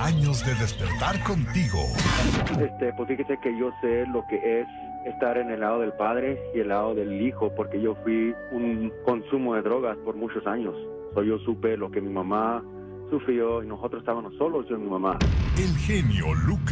años de despertar contigo. Pues fíjese que yo sé lo que es estar en el lado del padre y el lado del hijo, porque yo fui un consumo de drogas por muchos años. Yo supe lo que mi mamá sufrió y nosotros estábamos solos, yo y mi mamá. El genio Lucas.